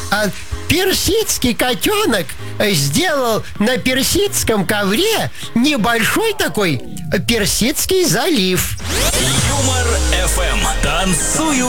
Персидский котенок сделал на персидском ковре небольшой такой персидский залив. Юмор FM. Танцую